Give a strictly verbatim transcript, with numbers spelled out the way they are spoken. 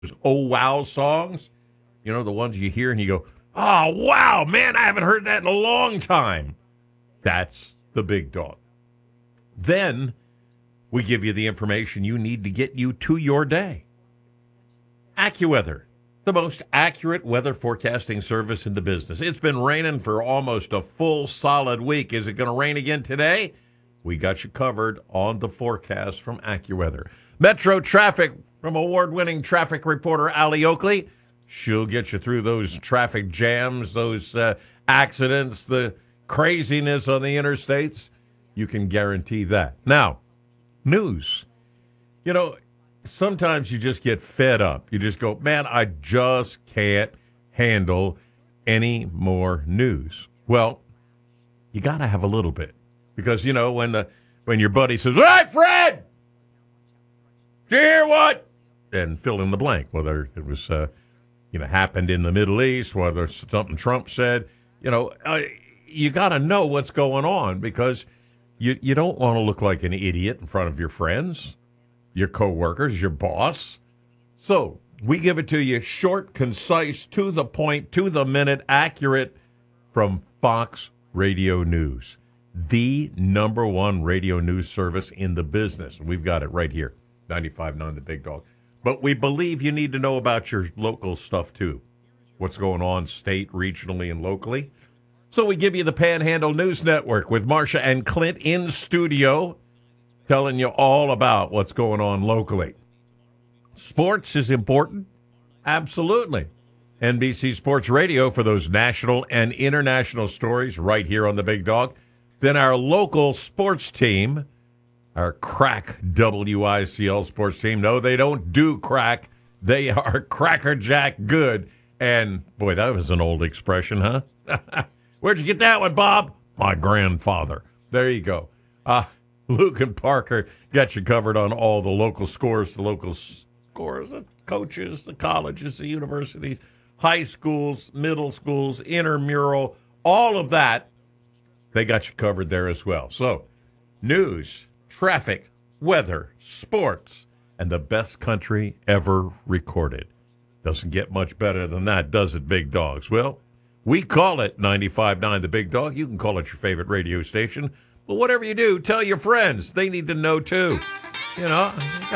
oh wow songs, you know, the ones you hear and you go, oh wow, man, I haven't heard that in a long time. That's the Big Dog. Then we give you the information you need to get you to your day. AccuWeather, the most accurate weather forecasting service in the business. It's been raining for almost a full solid week. Is it going to rain again today? We got you covered on the forecast from AccuWeather. Metro Traffic from award-winning traffic reporter Allie Oakley. She'll get you through those traffic jams, those uh, accidents, the craziness on the interstates. You can guarantee that. Now, news. You know, sometimes you just get fed up. You just go, man, I just can't handle any more news. Well, you got to have a little bit. Because, you know, when the, when your buddy says, all right, Fred, did you hear what? And fill in the blank, whether it was, uh, you know, happened in the Middle East, whether it's something Trump said, you know, uh, you got to know what's going on because you, you don't want to look like an idiot in front of your friends, your coworkers, your boss. So we give it to you short, concise, to the point, to the minute, accurate from Fox Radio News, the number one radio news service in the business. We've got it right here, ninety-five point nine The Big Dog. But we believe you need to know about your local stuff, too. What's going on state, regionally, and locally. So we give you the Panhandle News Network with Marcia and Clint in studio, telling you all about what's going on locally. Sports is important. Absolutely. N B C Sports Radio for those national and international stories right here on The Big Dog. Then our local sports team, our crack W I C L sports team. No, they don't do crack. They are crackerjack good. And, boy, that was an old expression, huh? Where'd you get that one, Bob? My grandfather. There you go. Uh, Luke and Parker got you covered on all the local scores, the local scores, the coaches, the colleges, the universities, high schools, middle schools, intramural, all of that. They got you covered there as well. So, news, traffic, weather, sports, and the best country ever recorded. Doesn't get much better than that, does it, Big Dogs? Well, we call it ninety-five point nine The Big Dog. You can call it your favorite radio station. But whatever you do, tell your friends. They need to know, too. You know,